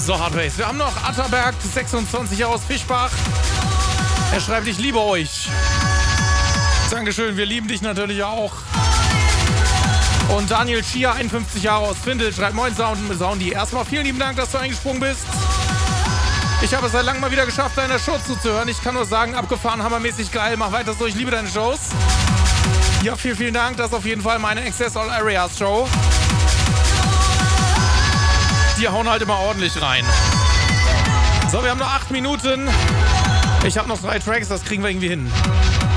So, Hardbase. Wir haben noch Atterberg 26 aus Fischbach. Er schreibt, ich liebe euch. Dankeschön, wir lieben dich natürlich auch. Und Daniel Schier, 51 Jahre aus Findel, schreibt, moin Soundi. Erstmal vielen lieben Dank, dass du eingesprungen bist. Ich habe es seit langem mal wieder geschafft, deiner Show zuzuhören. Ich kann nur sagen, abgefahren, hammermäßig geil. Mach weiter so, ich liebe deine Shows. Ja, vielen Dank. Das ist auf jeden Fall meine Access All Areas Show. Die hauen halt immer ordentlich rein. So, wir haben noch 8 Minuten. Ich habe noch 3 Tracks, das kriegen wir irgendwie hin.